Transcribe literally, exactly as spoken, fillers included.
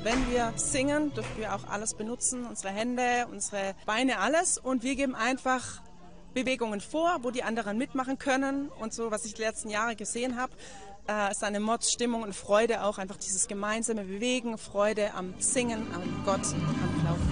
wenn wir singen, dürfen wir auch alles benutzen, unsere Hände, unsere Beine, alles. Und wir geben einfach Bewegungen vor, wo die anderen mitmachen können. Und so, was ich die letzten Jahre gesehen habe, äh, ist eine Mordsstimmung und Freude auch, einfach dieses gemeinsame Bewegen, Freude am Singen, an Gott, am Glauben.